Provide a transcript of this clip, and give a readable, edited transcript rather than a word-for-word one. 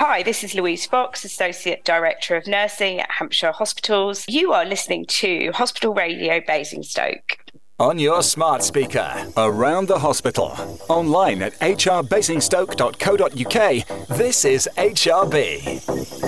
Hi, this is Louise Fox, Associate Director of Nursing at Hampshire Hospitals. You are listening to Hospital Radio Basingstoke. On your smart speaker, around the hospital, online at hrbasingstoke.co.uk, this is HRB.